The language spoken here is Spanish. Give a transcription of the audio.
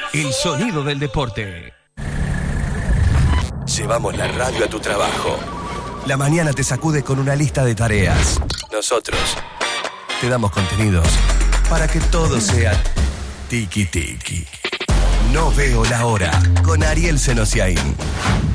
El sonido del deporte. Llevamos la radio a tu trabajo. La mañana te sacude con una lista de tareas. Nosotros te damos contenidos para que todo sea tiki tiki. No veo la hora con Ariel Senosiaín.